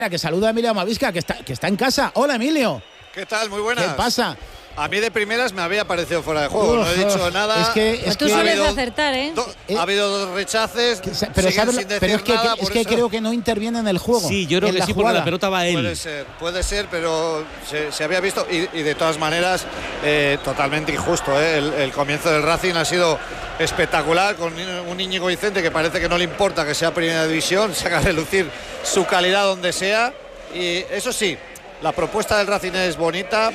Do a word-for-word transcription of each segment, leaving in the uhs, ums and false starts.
Que saluda a Emilio Amavisca, que está, que está en casa. Hola, Emilio. ¿Qué tal? Muy buenas. ¿Qué pasa? A mí de primeras me había parecido fuera de juego, uf, no he dicho nada. Es que, es pues tú que sueles habido, acertar, ¿eh? Do, eh ha habido dos rechaces, que, pero, ¿sabes? sin decir pero es que, nada, es que creo que no interviene en el juego. Sí, yo creo que sí, jugada. porque la pelota va a él. Puede ser, puede ser, pero se, se había visto y, y de todas maneras eh, totalmente injusto. ¿eh? El, el comienzo del Racing ha sido espectacular, con un Íñigo Vicente que parece que no le importa que sea primera división, saca a relucir su calidad donde sea. Y eso sí, la propuesta del Racing es bonita,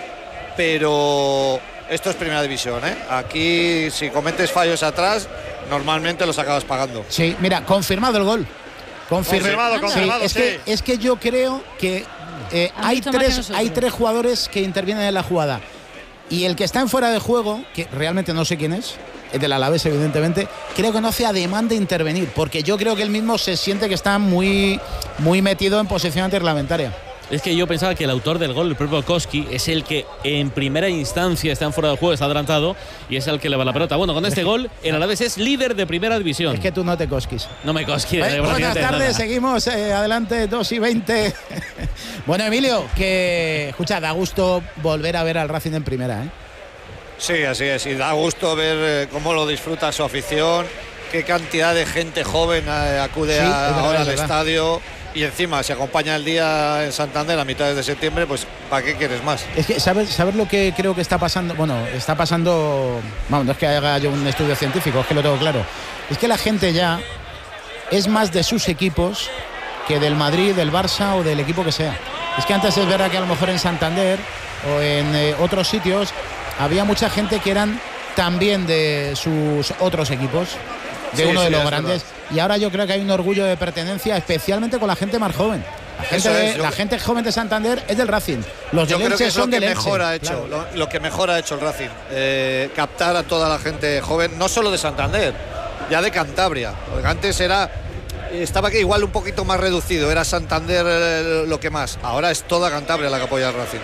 pero esto es primera división, ¿eh? Aquí, si cometes fallos atrás, normalmente los acabas pagando. Sí, mira, confirmado el gol. Confirmado, confirmado, sí. Es, sí. que, es que yo creo que eh, hay, tres, hay tres jugadores que intervienen en la jugada. Y el que está en fuera de juego, que realmente no sé quién es, es del Alavés, evidentemente, creo que no hace ademán de intervenir, porque yo creo que él mismo se siente que está muy, muy metido en posición antirreglamentaria. Es que yo pensaba que el autor del gol, el propio Koski, es el que en primera instancia está en fuera de juego, está adelantado y es el que le va la pelota. Bueno, con este gol, el Alavés es líder de primera división. Es que tú no te cosquis. No me cosquis. Eh, buenas tardes, nada. Seguimos eh, adelante, dos y veinte. Bueno, Emilio, que escucha, da gusto volver a ver al Racing en primera, ¿eh? Sí, así es, y da gusto ver eh, cómo lo disfruta su afición, qué cantidad de gente joven eh, acude sí, a, verdad, ahora al verdad. estadio. Y encima, si acompaña el día en Santander a mitad de septiembre, pues ¿para qué quieres más? Es que, ¿sabes, ¿sabes lo que creo que está pasando? Bueno, está pasando... Vamos, no es que haga yo un estudio científico, es que lo tengo claro. Es que la gente ya es más de sus equipos que del Madrid, del Barça o del equipo que sea. Es que antes es verdad que a lo mejor en Santander o en eh, otros sitios había mucha gente que eran también de sus otros equipos, de sí, uno de sí, los es grandes. verdad. Y ahora yo creo que hay un orgullo de pertenencia, especialmente con la gente más joven. La gente, de, es, la yo, gente joven de Santander es del Racing. Los yo de creo que es son lo que del mejor Elche, ha hecho, claro. lo, lo que mejor ha hecho el Racing, eh, captar a toda la gente joven, no solo de Santander, ya de Cantabria. Porque antes era estaba aquí igual un poquito más reducido, era Santander eh, lo que más. Ahora es toda Cantabria la que apoya al Racing.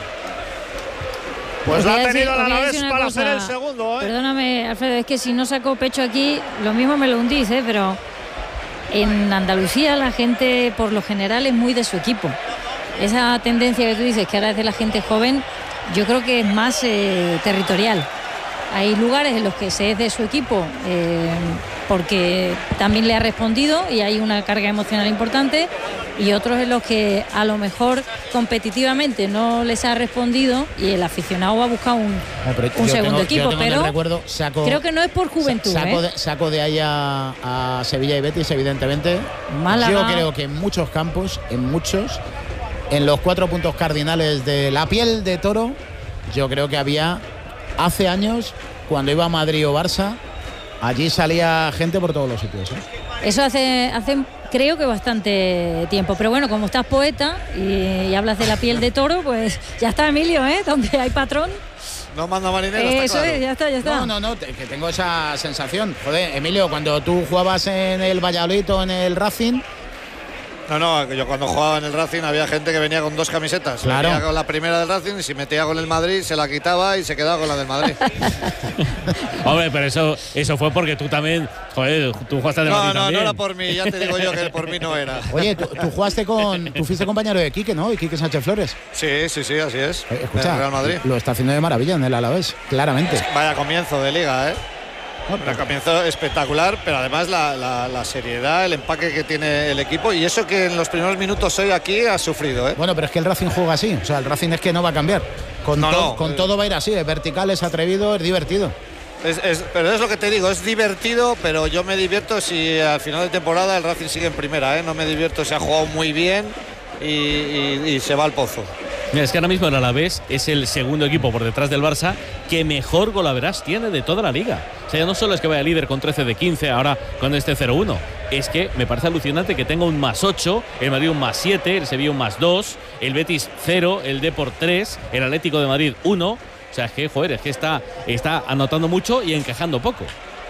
Pues lo ha tenido el la Alavés para hacer el segundo, ¿eh? Perdóname, Alfredo, es que si no saco pecho aquí, lo mismo me lo hundís, ¿eh? Pero en Andalucía la gente por lo general es muy de su equipo. Esa tendencia que tú dices que ahora es de la gente joven, yo creo que es más eh, territorial. Hay lugares en los que se es de su equipo eh, porque también le ha respondido y hay una carga emocional importante, y otros en los que a lo mejor competitivamente no les ha respondido y el aficionado va a buscar un, No, pero un yo segundo tengo, equipo, yo tengo en el pero recuerdo, saco, creo que no es por juventud. saco, ¿eh? de, saco de ahí a, a Sevilla y Betis, evidentemente. Málaga. Yo creo que en muchos campos, en muchos, en los cuatro puntos cardinales de la piel de toro, yo creo que había hace años, cuando iba a Madrid o Barça, allí salía gente por todos los sitios, ¿eh? Eso hace, hace creo que bastante tiempo, pero bueno, como estás poeta y, y hablas de la piel de toro, pues ya está, Emilio, ¿eh? Donde hay patrón. No manda marinero, Eso está claro. es, ya está, ya está. No, no, no, te, que tengo esa sensación. Joder, Emilio, cuando tú jugabas en el Valladolid o en el Racing... No, no, yo cuando jugaba en el Racing había gente que venía con dos camisetas. Claro. Venía con la primera del Racing y si metía con el Madrid se la quitaba y se quedaba con la del Madrid. Hombre, pero eso, eso fue porque tú también, joder, tú jugaste de No, Madrid no, también. no era por mí, ya te digo yo que por mí no era. Oye, tú, tú jugaste con... Tú fuiste compañero de Quique, ¿no? Y Quique Sánchez Flores. Sí, sí, sí, así es. Eh, Escucha, del Real Madrid. lo está haciendo de maravilla en el Alavés, claramente. Vaya comienzo de liga, ¿eh? Un comienzo espectacular, pero además la, la, la seriedad, el empaque que tiene el equipo, y eso que en los primeros minutos hoy aquí ha sufrido, ¿eh? Bueno, pero es que el Racing juega así, o sea, el Racing es que no va a cambiar. Con, No, to- no, con eh. todo va a ir así, es vertical, es atrevido, es divertido. Es, es, pero es lo que te digo, es divertido, pero yo me divierto si al final de temporada el Racing sigue en primera, ¿eh? No me divierto si ha jugado muy bien y, y, y se va al pozo. Mira, es que ahora mismo el Alavés es el segundo equipo por detrás del Barça que mejor golaveras tiene de toda la liga. O sea, ya no solo es que vaya líder con trece de quince, ahora con este cero uno. Es que me parece alucinante que tenga un más ocho, el Madrid un más siete, el Sevilla un más dos, el Betis cero, el Depor tres, el Atlético de Madrid uno. O sea, es que, joder, es que está, está anotando mucho y encajando poco.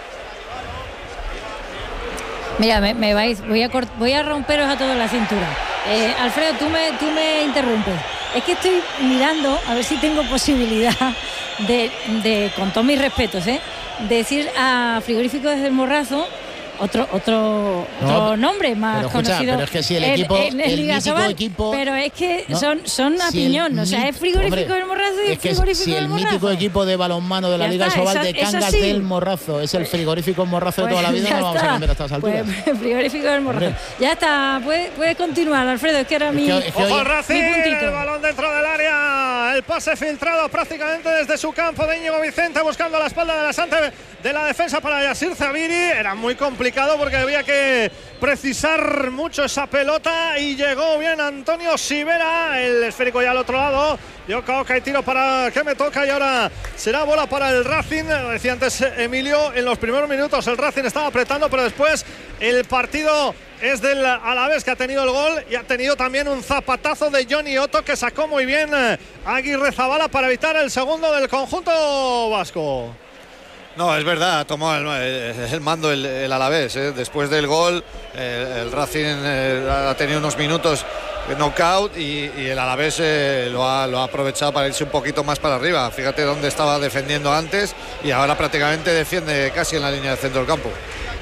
Mira, me, me vais, voy a, cort, voy a romperos a todos la cintura. Eh, Alfredo, tú me, tú me interrumpes. Es que estoy mirando a ver si tengo posibilidad de, de con todos mis respetos, ¿eh? de decir a Frigorífico desde el Morrazo otro otro, no, otro nombre más pero escucha, conocido. Pero es que si el equipo, en, en, en el Liga mítico Sobal, equipo, pero es que no, son son a si piñón, o sea, es frigorífico hombre, del Morrazo y es que frigorífico si del el Morrazo. mítico equipo de balonmano de la ya Liga está, Sobal esa, de Cangas del Morrazo es el frigorífico Morrazo pues de toda la vida, no lo vamos está. a cambiar a estas alturas. Pues, frigorífico del Morrazo. Hombre. Ya está, puedes puede continuar, Alfredo, es que era es mi, que, es que ojo, el Racing, el balón dentro del área, el pase filtrado prácticamente desde su campo de Íñigo Vicente buscando la espalda de la Sante de la defensa para Yasir Zabiri. Era muy complicado porque había que precisar mucho esa pelota y llegó bien Antonio Sivera, el esférico ya al otro lado. Yo creo que hay tiro para que me toca y ahora será bola para el Racing. Decía antes Emilio, en los primeros minutos el Racing estaba apretando, pero después el partido es del Alavés, que ha tenido el gol y ha tenido también un zapatazo de Johnny Otto que sacó muy bien Aguirre Zabala para evitar el segundo del conjunto vasco. No, es verdad, tomó el, el mando el, el Alavés, ¿eh? Después del gol el, el Racing eh, ha tenido unos minutos de knockout y, y el Alavés eh, lo, ha, lo ha aprovechado para irse un poquito más para arriba. Fíjate dónde estaba defendiendo antes y ahora prácticamente defiende casi en la línea del centro del campo.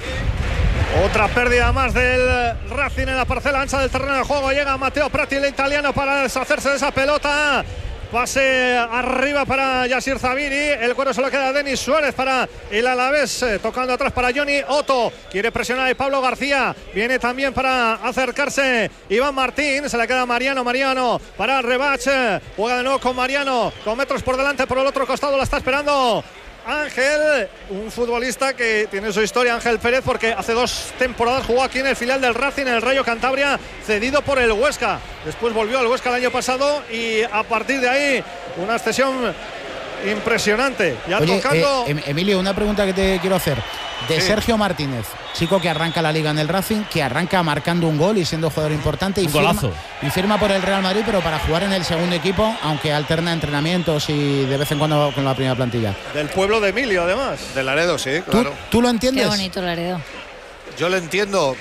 Otra pérdida más del Racing en la parcela ancha del terreno de juego. Llega Matteo Prati, el italiano, para deshacerse de esa pelota. Pase arriba para Yasir Zabiri. El cuero se lo queda a Denis Suárez para el Alavés. Eh, tocando atrás para Johnny Otto. Quiere presionar a Pablo García. Viene también para acercarse Iván Martín. Se le queda Mariano. Mariano para Rebach. Juega de nuevo con Mariano. Con metros por delante. Por el otro costado la está esperando Ángel, un futbolista que tiene su historia, Ángel Pérez, porque hace dos temporadas jugó aquí en el filial del Racing, en el Rayo Cantabria, cedido por el Huesca. Después volvió al Huesca el año pasado y a partir de ahí una cesión impresionante. Ya Oye, tocando. Eh, Emilio, una pregunta que te quiero hacer. De sí. Sergio Martínez, chico que arranca la liga en el Racing, que arranca marcando un gol y siendo jugador importante. Y un firma, golazo. y firma por el Real Madrid, pero para jugar en el segundo equipo, aunque alterna entrenamientos y de vez en cuando con la primera plantilla. Del pueblo de Emilio, además. De Laredo, sí, ¿Tú, claro. ¿Tú lo entiendes? Qué bonito Laredo. Yo lo entiendo,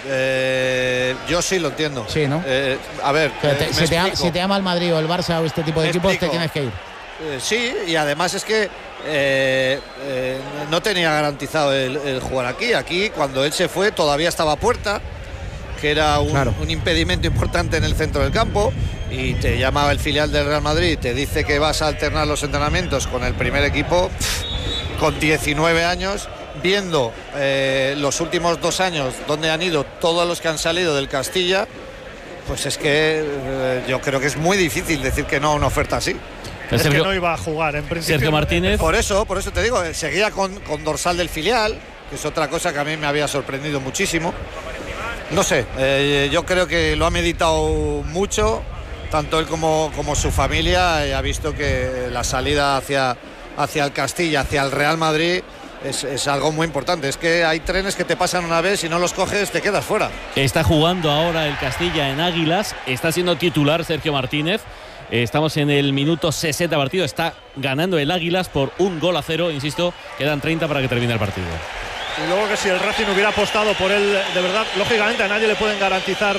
eh, yo sí lo entiendo. Sí, ¿no? Eh, a ver, O sea, te, eh, si, te ama, si te ama el Madrid o el Barça o este tipo de Me equipos, explico. te tienes que ir. Eh, sí, y además es que eh, eh, no tenía garantizado el, el jugar aquí. Aquí, cuando él se fue, todavía estaba Puerta, que era un, Claro. un impedimento importante en el centro del campo, y te llama el filial del Real Madrid, te dice que vas a alternar los entrenamientos con el primer equipo, pff, con diecinueve años, viendo eh, los últimos dos años donde han ido todos los que han salido del Castilla. Pues es que eh, yo creo que es muy difícil decir que no a una oferta así. Es Sergio, que no iba a jugar en principio. Sergio Martínez. Por eso, por eso te digo, eh, seguía con, con dorsal del filial, que es otra cosa que a mí me había sorprendido muchísimo. No sé, eh, yo creo que lo ha meditado mucho, tanto él como, como su familia, y ha visto que la salida hacia, hacia el Castilla, hacia el Real Madrid, es, es algo muy importante. Es que hay trenes que te pasan una vez y no los coges, te quedas fuera. Está jugando ahora el Castilla en Águilas. Está siendo titular Sergio Martínez. Estamos en el minuto sesenta partido. Está ganando el Águilas por un gol a cero. Insisto, quedan treinta para que termine el partido. Y luego que si el Racing hubiera apostado por él, de verdad, lógicamente a nadie le pueden garantizar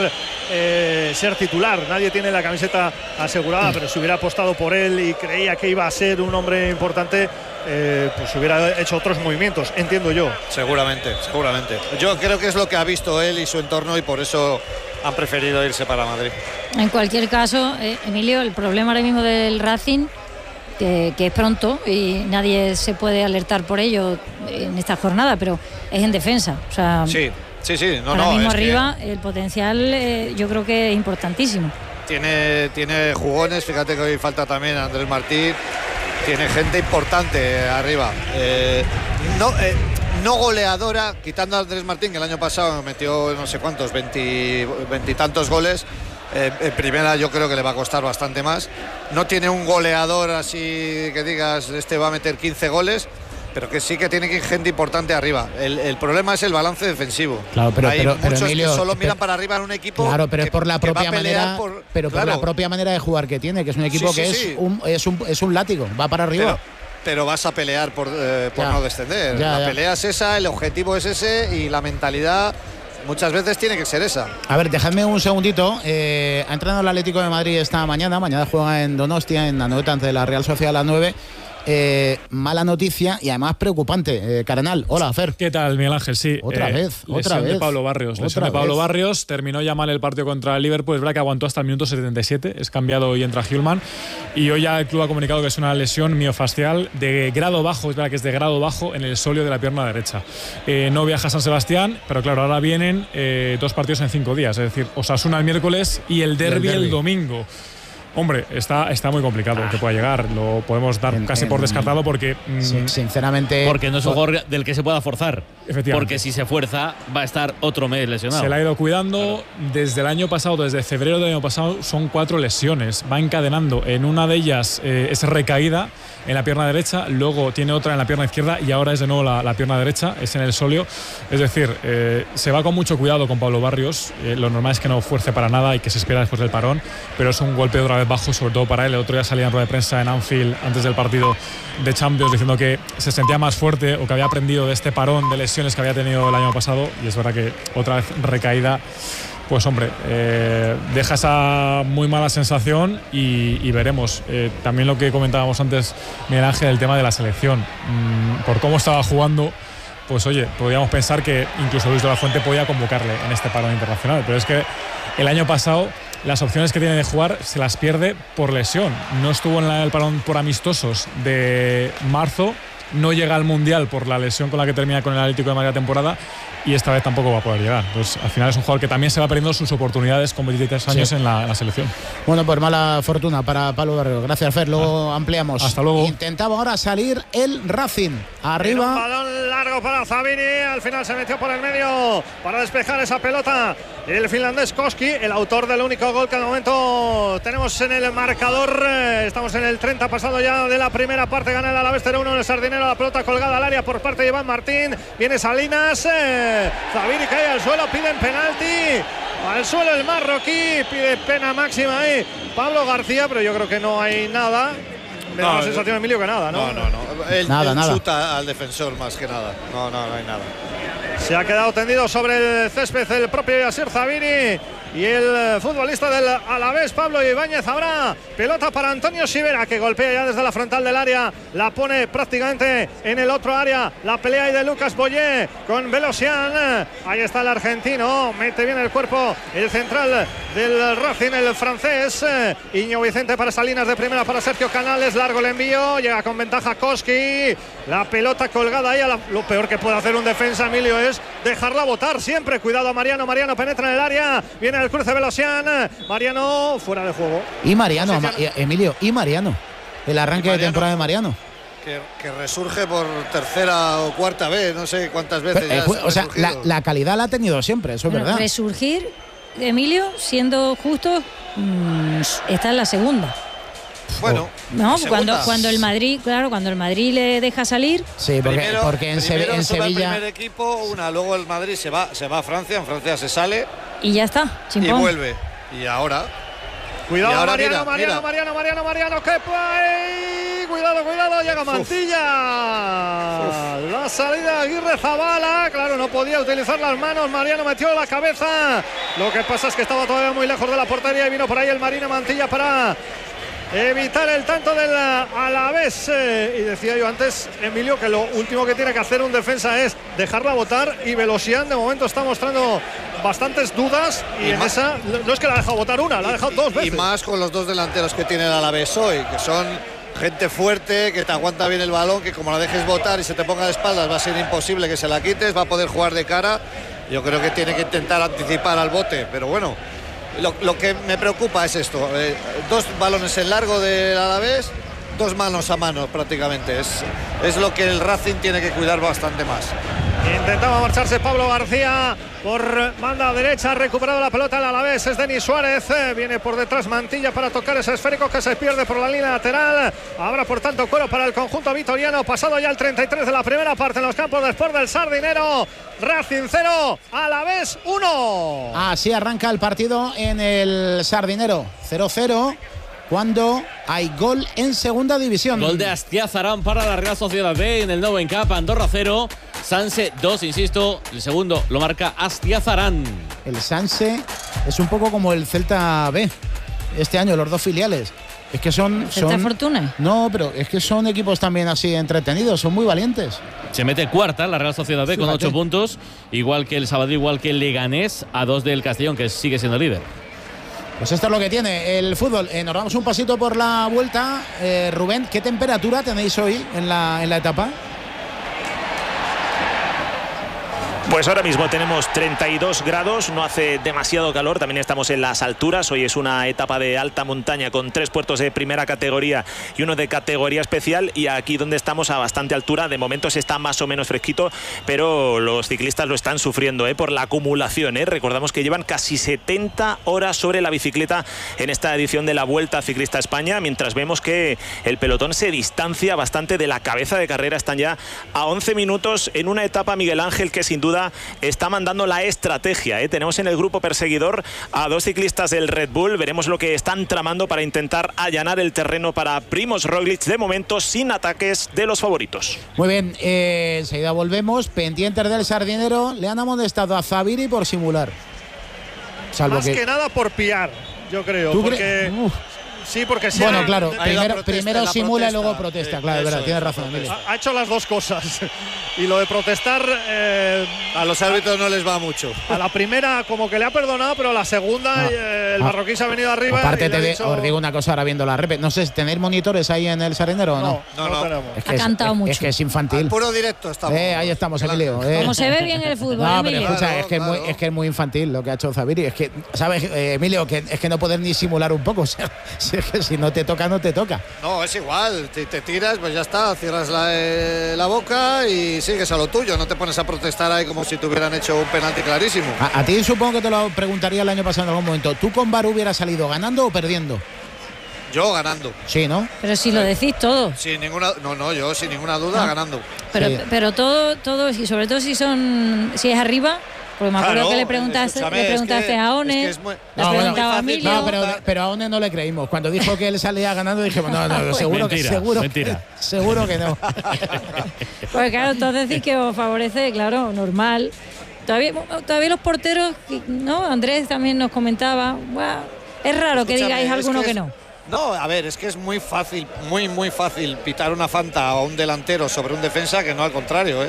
eh, ser titular. Nadie tiene la camiseta asegurada, pero si hubiera apostado por él y creía que iba a ser un hombre importante, eh, pues hubiera hecho otros movimientos, entiendo yo. Seguramente, seguramente. Yo creo que es lo que ha visto él y su entorno, y por eso han preferido irse para Madrid. En cualquier caso, eh, Emilio, el problema ahora mismo del Racing, que, que es pronto y nadie se puede alertar por ello en esta jornada, pero es en defensa. O sea, Sí, sí, sí. No, ahora no, mismo es que arriba el potencial eh, yo creo que es importantísimo. Tiene, tiene jugones, fíjate que hoy falta también Andrés Martín. Tiene gente importante arriba. Eh, no, eh, no goleadora, quitando a Andrés Martín, que el año pasado metió no sé cuántos, veintitantos goles. Eh, en primera yo creo que le va a costar bastante más. No tiene un goleador así que digas, este va a meter quince goles, pero que sí que tiene gente importante arriba. El, el problema es el balance defensivo. Claro, pero, Hay pero, pero, muchos Emilio, que solo miran pero, para arriba en un equipo. Claro, pero que, es por la que va propia a pelear manera, por, pero claro, por la propia manera de jugar que tiene, que es un equipo Sí, que sí, es, sí. Un, es, un, es un látigo, va para arriba. Pero, pero vas a pelear por, eh, por Ya. no descender. Ya, la ya. pelea es esa, el objetivo es ese, y la mentalidad muchas veces tiene que ser esa. A ver, dejadme un segundito. Eh, ha entrenado el Atlético de Madrid esta mañana. Mañana juega en Donostia, en Anoeta, ante la Real Sociedad a las nueve. Eh, mala noticia y además preocupante. Eh, Cardenal, hola, Fer. ¿Qué tal, Miguel Ángel? Sí. Otra eh, vez, otra lesión vez. de Pablo Barrios. Otra Lesión de Pablo vez. Barrios. Terminó ya mal el partido contra el Liverpool. Es verdad que aguantó hasta el minuto setenta y siete. Es cambiado y entra Hjulman. Y hoy ya el club ha comunicado que es una lesión miofascial de grado bajo. Es verdad que es de grado bajo en el sóleo de la pierna derecha. Eh, no viaja a San Sebastián, pero claro, ahora vienen eh, dos partidos en cinco días. Es decir, Osasuna el miércoles y el derbi el, derbi. el domingo. Hombre, está, está muy complicado que pueda llegar. Lo podemos dar En- casi en- por descartado porque mm, Sí, sinceramente. Porque no es un jugador del que se pueda forzar. Efectivamente. Porque si se fuerza, va a estar otro mes lesionado. se la ha ido cuidando desde el año pasado, desde febrero del año pasado, son cuatro lesiones. Va encadenando. En una de ellas eh, es recaída en la pierna derecha, luego tiene otra en la pierna izquierda y ahora es de nuevo la, la pierna derecha, es en el sóleo. Es decir, eh, se va con mucho cuidado con Pablo Barrios. Eh, lo normal es que no fuerce para nada y que se espera después del parón, pero es un golpe otra vez bajo, sobre todo para él. El otro día salía en rueda de prensa en Anfield antes del partido de Champions diciendo que se sentía más fuerte o que había aprendido de este parón de lesiones que había tenido el año pasado, y es verdad que otra vez recaída. Pues hombre, eh, deja esa muy mala sensación y, y veremos. Eh, también lo que comentábamos antes, Miguel Ángel, el tema de la selección. Mm, por cómo estaba jugando, pues oye, podríamos pensar que incluso Luis de la Fuente podía convocarle en este parón internacional. Pero es que el año pasado las opciones que tiene de jugar se las pierde por lesión. No estuvo en la- el parón por amistosos de marzo, no llega al Mundial por la lesión con la que termina con el Atlético de Madrid la temporada, y esta vez tampoco va a poder llegar. Entonces, al final es un jugador que también se va perdiendo sus oportunidades con veintitrés años Sí. en, la, en la selección. Bueno, pues mala fortuna para Pablo Barrios. Gracias, Fer. Luego ampliamos. Hasta luego. Intentaba ahora salir el Racing. Un Arriba. balón largo para Zabini, al final se metió por el medio para despejar esa pelota el finlandés Koski, el autor del único gol que de momento tenemos en el marcador. Eh, Estamos en el treinta pasado ya de la primera parte, gana el Alavés cero uno en el Sardinero, la pelota colgada al área por parte de Iván Martín, viene Salinas, eh, Zabini cae al suelo, piden penalti, al suelo el marroquí, pide pena máxima ahí Pablo García, pero yo creo que no hay nada. Me da No, la sensación, Emilio, que nada, ¿no? No, no, no. Él, Nada, él nada. chuta al defensor más que nada. No, no, no hay nada. Se ha quedado tendido sobre el césped el propio Yasir Zabini y el futbolista del Alavés, Pablo Ibáñez. Habrá pelota para Antonio Sivera, que golpea ya desde la frontal del área, la pone prácticamente en el otro área. La pelea ahí de Lucas Boyé con Velosian. Ahí está el argentino, mete bien el cuerpo el central del Racing, el francés. Iñigo Vicente para Salinas de primera para Sergio Canales, largo el envío, llega con ventaja Koski. La pelota colgada ahí, a la... lo peor que puede hacer un defensa, Emilio, es dejarla botar siempre. Cuidado a Mariano, Mariano penetra en el área, viene el cruce Velosian, Mariano fuera de juego. Y Mariano, Sí, Ma- Emilio, y Mariano. El arranque Y de Mariano. temporada de Mariano. Que, que resurge por tercera o cuarta vez, no sé cuántas veces. Pero, eh, ya ju- se ha o sea, la, resurgido. la calidad la ha tenido siempre, eso es Bueno, verdad. resurgir, Emilio, siendo justo, mm, está en la segunda. Bueno, No, segunda. cuando, cuando el Madrid, claro, cuando el Madrid le deja salir, Sí, porque, Primero- porque en, Se- primero en sube el Sevilla. primer equipo, una, luego el Madrid se va, se va a Francia, en Francia se sale y ya está, y chimpón. vuelve. Y ahora, Cuidado, Y ahora Mariano, mira, Mariano, mira. Mariano, Mariano, Mariano, que play. Cuidado, cuidado, llega Mantilla. La salida de Aguirre Zabala, claro, no podía utilizar las manos. Mariano metió la cabeza. Lo que pasa es que estaba todavía muy lejos de la portería y vino por ahí el Marino Mantilla para evitar el tanto del Alavés. Eh, y decía yo antes, Emilio, que lo último que tiene que hacer un defensa es dejarla botar, y Velosian de momento está mostrando bastantes dudas y, Y en más- esa no es que la ha dejado botar una, la ha dejado dos y veces. más con los dos delanteros que tiene el Alavés hoy, que son gente fuerte, que te aguanta bien el balón, que como la dejes botar y se te ponga de espaldas va a ser imposible que se la quites, va a poder jugar de cara. Yo creo que tiene que intentar anticipar al bote, pero bueno, lo, lo que me preocupa es esto, eh, dos balones en largo del Alavés, dos manos a mano prácticamente, es, es lo que el Racing tiene que cuidar bastante más. Intentaba marcharse Pablo García por banda derecha, ha recuperado la pelota el Alavés, es Denis Suárez, eh, viene por detrás Mantilla para tocar ese esférico que se pierde por la línea lateral. Habrá por tanto cuero para el conjunto vitoriano, pasado ya el treinta y tres de la primera parte en los campos de Sport del Sardinero. Racing cero, Alavés uno. Así arranca el partido en el Sardinero. cero cero. Cuando hay gol en segunda división. Gol de Astiazarán para la Real Sociedad B en el Noven Cup. Andorra cero, Sanse dos, insisto. El segundo lo marca Astiazarán. El Sanse es un poco como el Celta B. Este año, los dos filiales. Es que son, ¿Cierta son fortuna? No, pero es que son equipos también así entretenidos, son muy valientes. Se mete cuarta la Real Sociedad B con Fíjate. ocho puntos, igual que el Sabadell, igual que el Leganés, a dos del Castellón, que sigue siendo líder. Pues esto es lo que tiene el fútbol. Eh, nos damos un pasito por la vuelta. Eh, Rubén, ¿qué temperatura tenéis hoy en la, en la etapa? Pues ahora mismo tenemos treinta y dos grados, no hace demasiado calor, también estamos en las alturas. Hoy es una etapa de alta montaña con tres puertos de primera categoría y uno de categoría especial, y aquí donde estamos a bastante altura, de momento se está más o menos fresquito, pero los ciclistas lo están sufriendo ¿eh? por la acumulación. ¿eh? Recordamos que llevan casi setenta horas sobre la bicicleta en esta edición de la Vuelta Ciclista a España, mientras vemos que el pelotón se distancia bastante de la cabeza de carrera. Están ya a once minutos en una etapa, Miguel Ángel, que sin duda está mandando la estrategia. ¿eh? Tenemos en el grupo perseguidor a dos ciclistas del Red Bull. Veremos lo que están tramando para intentar allanar el terreno para Primož Roglič, de momento sin ataques de los favoritos. Muy bien, eh, enseguida volvemos. Pendientes del Sardinero, le han amonestado a Zaviri por simular. Salvo Más que, que nada por pillar, yo creo. ¿Tú Porque... crees? Uf. Sí, porque sí. Bueno, ha, claro, Ahí la primero, protesta, primero la simula y protesta. luego protesta. Sí, claro, es eso verdad, es, tienes la razón, Emilio. protesta. ha hecho las dos cosas. Y lo de protestar, eh, A los árbitros no les va mucho. a la primera como que le ha perdonado, pero a la segunda Ah, eh, el ah. marroquí se ha venido arriba. Aparte, y le te ha de- dicho- os digo una cosa ahora viendo la rep. No sé, ¿tenéis monitores ahí en el Sardinero o no? No, No, no, no. tenemos. Es Ha es- cantado es, mucho. Es que es infantil. Puro directo estamos. Eh, ahí estamos, Claro. Emilio. eh. Como se ve bien el fútbol, No, pero Emilio. escucha, Claro, es, que es, muy, claro. es que es muy infantil lo que ha hecho Zaviri. Es que, ¿sabes, eh, Emilio? Que es que no poder ni simular un poco. O sea, si es que si no te toca, no te toca. No, es igual. Te, te tiras, pues ya está. Cierras la, eh, la boca y sigues a lo tuyo. No te pones a protestar ahí como si te hubieran hecho un penalti clarísimo. A, a ti supongo que te lo preguntaría el año pasado en algún momento. ¿Tú con Bar hubieras salido ganando o perdiendo? Yo ganando. Sí, ¿no? Pero si lo decís todo. Sin ninguna. No, no, yo sin ninguna duda Ah. ganando. Pero, Sí. pero todo, todo, y sobre todo si son, si es arriba, porque me acuerdo Claro, que le preguntaste, escúchame, le es preguntaste que- a One, es que es muy- le No, bueno, preguntaba a muy fácil, Emilio. No, pero, pero a One no le creímos. Cuando dijo que él salía ganando, dijimos, no, no, seguro Mentira, que seguro, mentira. que- seguro que no. Pues claro, entonces decís que os favorece, claro, normal. Todavía, todavía los porteros, ¿no? Andrés también nos comentaba, "Buah, es raro que Escúchame, digáis es alguno que que es- no". No, a ver, es que es muy fácil, muy, muy fácil pitar una falta a un delantero sobre un defensa que no al contrario, ¿eh?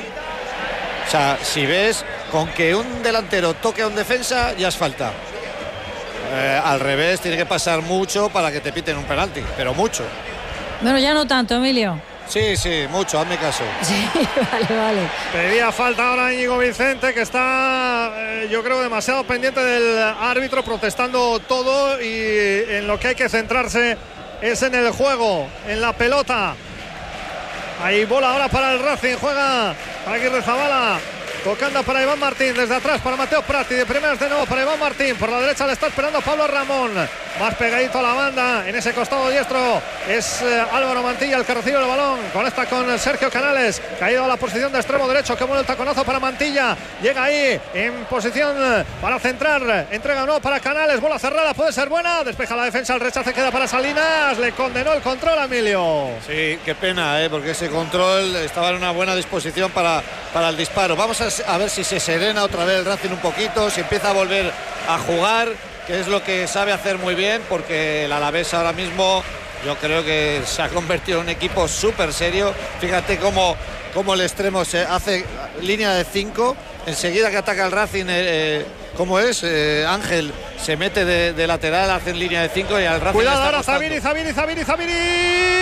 O sea, si ves, con que un delantero toque a un defensa, ya es falta. Eh, al revés, tiene que pasar mucho para que te piten un penalti, pero mucho. Bueno, ya no tanto, Emilio. Sí, sí, mucho, hazme caso. Sí, vale, vale. Pedía falta ahora Íñigo Vicente, que está, eh, yo creo, demasiado pendiente del árbitro, protestando todo, y en lo que hay que centrarse es en el juego, en la pelota. Ahí bola ahora para el Racing, juega Aguirre Zabala, tocando para Iván Martín, desde atrás para Mateo Prati, de primeras de nuevo para Iván Martín, por la derecha le está esperando Pablo Ramón, más pegadito a la banda, en ese costado diestro es eh, Álvaro Mantilla el que recibe el balón, conecta con Sergio Canales, caído a la posición de extremo derecho, que bueno el taconazo para Mantilla, llega ahí en posición eh, para centrar, entrega no para Canales, bola cerrada, puede ser buena, despeja la defensa, el rechace queda para Salinas, le condenó el control a Emilio. Sí, qué pena, ¿eh? Porque ese control estaba en una buena disposición para, para el disparo. Vamos a, a ver si se serena otra vez el Racing un poquito, si empieza a volver a jugar, que es lo que sabe hacer muy bien, porque el Alavés ahora mismo yo creo que se ha convertido en un equipo súper serio. Fíjate cómo, cómo el extremo se hace línea de cinco, enseguida que ataca el Racing, eh, ¿cómo es? Eh, Ángel se mete de, de lateral, hace línea de cinco y al Racing Cuidado le está ahora, costando. Zaviri, Zaviri, Zaviri, Zaviri.